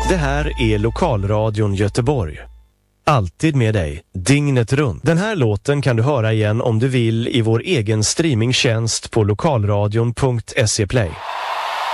Det här är Lokalradion Göteborg. Alltid med dig, dygnet runt. Den här låten kan du höra igen om du vill i vår egen streamingtjänst på lokalradion.se Play.